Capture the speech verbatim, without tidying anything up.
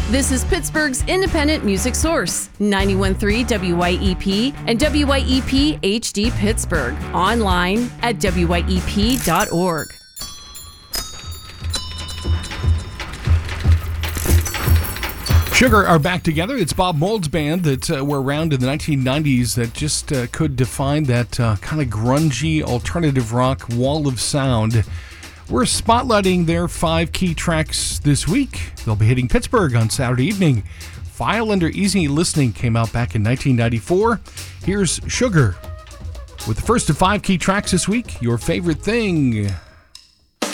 This is Pittsburgh's independent music source, ninety-one point three W Y E P and W Y E P H D Pittsburgh. Online at W Y E P dot org. Sugar are back together. It's Bob Mould's band that uh, were around in the nineteen nineties that just uh, could define that uh, kind of grungy alternative rock wall of sound. We're spotlighting their five key tracks this week. They'll be hitting Pittsburgh on Saturday evening. File Under Easy Listening came out back in nineteen ninety-four. Here's Sugar with the first of five key tracks this week, Your Favorite Thing.